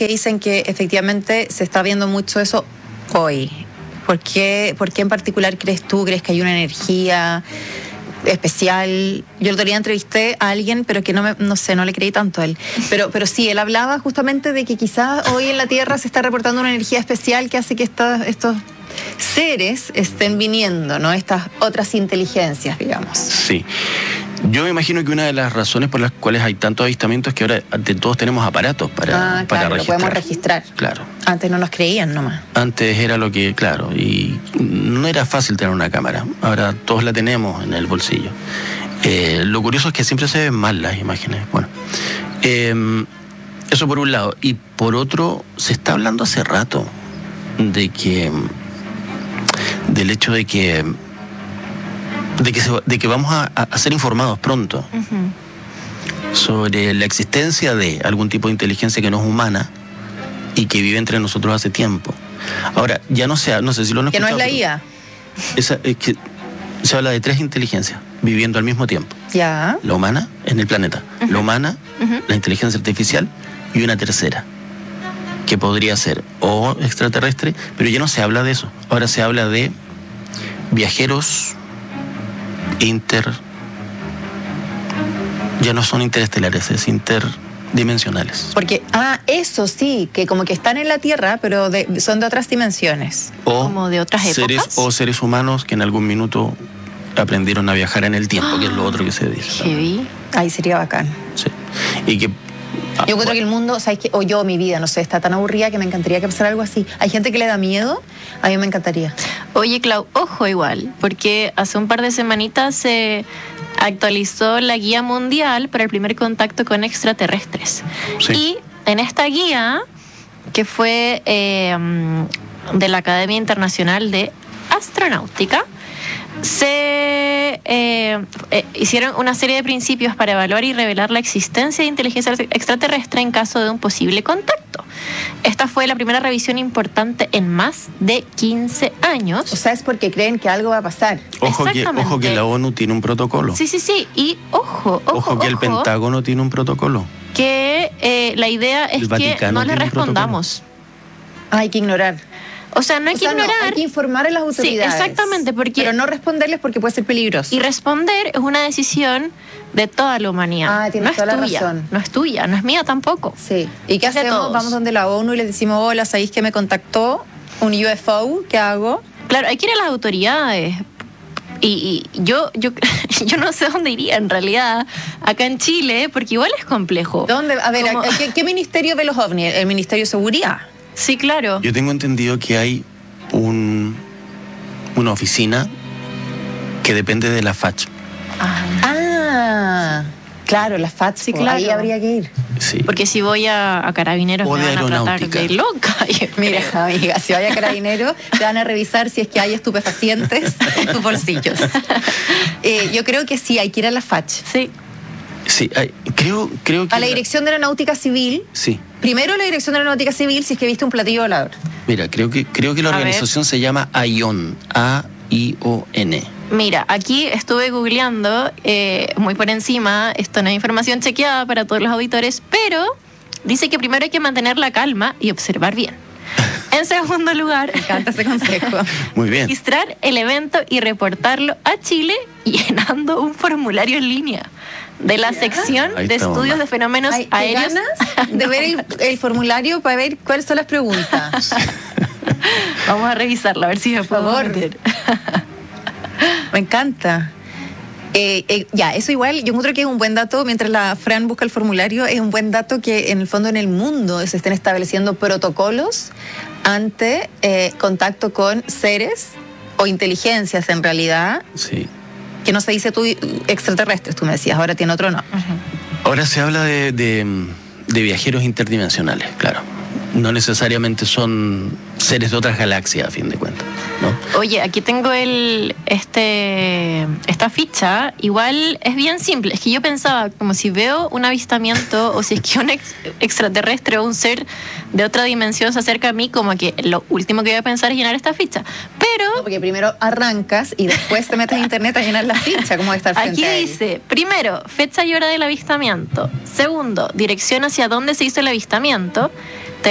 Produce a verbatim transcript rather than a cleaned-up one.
que dicen que efectivamente se está viendo mucho eso hoy. ¿Por qué, por qué en particular crees tú, crees que hay una energía especial? Yo el otro día entrevisté a alguien, pero que no me, no sé, no le creí tanto a él. Pero, pero sí, él hablaba justamente de que quizás hoy en la Tierra se está reportando una energía especial que hace que esta, estos seres estén viniendo, ¿no? Estas otras inteligencias, digamos. Sí. Yo me imagino que una de las razones por las cuales hay tantos avistamientos es que ahora ante todos tenemos aparatos para, ah, claro, para registrar. Lo podemos registrar. Claro. Antes no nos creían nomás. Antes era lo que, claro, y no era fácil tener una cámara. Ahora todos la tenemos en el bolsillo. Eh, lo curioso es que siempre se ven mal las imágenes. Bueno, eh, eso por un lado. Y por otro, se está hablando hace rato de que, del hecho de que de que, se, de que vamos a, a ser informados pronto uh-huh. sobre la existencia de algún tipo de inteligencia que no es humana y que vive entre nosotros hace tiempo. Ahora, ya no sé, no sé si lo han escuchado. Que no es la I A. Esa, es que se habla de tres inteligencias viviendo al mismo tiempo. Ya. La humana en el planeta. Uh-huh. La humana, uh-huh. la inteligencia artificial y una tercera, que podría ser o extraterrestre, pero ya no se habla de eso. Ahora se habla de viajeros inter... ya no son interestelares, es interdimensionales. Porque, ah, eso sí, que como que están en la Tierra, pero de, son de otras dimensiones. O como de otras seres, épocas. o seres humanos que en algún minuto aprendieron a viajar en el tiempo, ah, que es lo otro que se dice. Heavy. Ahí sería bacán. Sí. Y que... Ah, yo creo bueno. que el mundo, ¿sabes qué? O yo, mi vida, no sé, está tan aburrida que me encantaría que pasara algo así. Hay gente que le da miedo, a mí me encantaría. Oye, Clau, ojo igual, porque hace un par de semanitas se actualizó la guía mundial para el primer contacto con extraterrestres. Sí. Y en esta guía, que fue eh, de la Academia Internacional de Astronáutica, se eh, eh, hicieron una serie de principios para evaluar y revelar la existencia de inteligencia extraterrestre en caso de un posible contacto. Esta fue la primera revisión importante en más de quince años. O sea, es porque creen que algo va a pasar. Ojo que, ojo que la ONU tiene un protocolo. Sí, sí, sí. Y ojo, ojo, Ojo que ojo, el Pentágono tiene un protocolo. Que eh, la idea es que no le respondamos. Ah, hay que ignorar. O sea, no hay o que sea, ignorar. No, hay que informar a las autoridades. Sí, exactamente. Porque, pero no responderles porque puede ser peligroso. Y responder es una decisión de toda la humanidad. Ah, tienes no toda es la tuya, razón. No es tuya, no es mía tampoco. Sí. ¿Y qué es hacemos? Vamos donde la ONU y les decimos, hola, ¿sabéis que me contactó un U F O? ¿Qué hago? Claro, hay que ir a las autoridades. Y, y yo, yo, yo no sé dónde iría en realidad, acá en Chile, porque igual es complejo. ¿Dónde? A ver, Como... ¿qué, ¿qué ministerio ve los ovnis? ¿El Ministerio de Seguridad? Sí, claro. Yo tengo entendido que hay un, una oficina que depende de la F A C. Ah, ah claro, la F A C, sí, claro. Ahí habría que ir. Sí. Porque si voy a, a Carabineros o me de van a tratar de loca. Mira, amiga, si vaya a Carabineros te van a revisar si es que hay estupefacientes en tus bolsillos. Eh, yo creo que sí, hay que ir a la F A C. Sí. Sí, hay, creo, creo que... A la Dirección de Aeronáutica Civil. Sí. Primero la Dirección de Aeronáutica Civil si es que viste un platillo volador. Mira, creo que, creo que la a organización ver. se llama AION. A I O N. Mira, aquí estuve googleando eh, muy por encima, esto no es información chequeada para todos los auditores, pero dice que primero hay que mantener la calma y observar bien. En segundo lugar, me encanta ese consejo. Muy bien. Registrar el evento y reportarlo a Chile llenando un formulario en línea de la sección Ahí de estamos, estudios ma. de fenómenos Ay, aéreos. ¿Ganas de ver el, el formulario para ver cuáles son las preguntas? Vamos a revisarlo, a ver si me puedo Por favor. meter. Me encanta. Eh, eh, ya, eso igual, yo creo que es un buen dato, mientras la Fran busca el formulario, es un buen dato que en el fondo en el mundo se estén estableciendo protocolos ante eh, contacto con seres o inteligencias en realidad. Sí. Que no se dice tú extraterrestres, tú me decías, ahora tiene otro no. Uh-huh. Ahora se habla de, de, de viajeros interdimensionales, claro. No necesariamente son seres de otras galaxias, a fin de cuentas, ¿no? Oye, aquí tengo el este esta ficha. Igual es bien simple. Es que yo pensaba, como si veo un avistamiento o si es que un ex, extraterrestre o un ser de otra dimensión se acerca a mí, como que lo último que voy a pensar es llenar esta ficha. Pero... No, porque primero arrancas y después te metes a internet a llenar la ficha. ¿Cómo va a estar frente aquí a él? dice, primero, fecha y hora del avistamiento. Segundo, dirección hacia dónde se hizo el avistamiento.